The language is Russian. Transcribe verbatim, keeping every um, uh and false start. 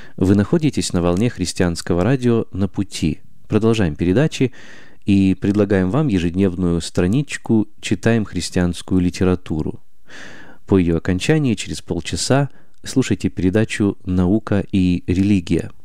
Вы находитесь на волне христианского радио «На пути». Продолжаем передачи и предлагаем вам ежедневную страничку «Читаем христианскую литературу». По ее окончании, через полчаса, слушайте передачу «Наука и религия».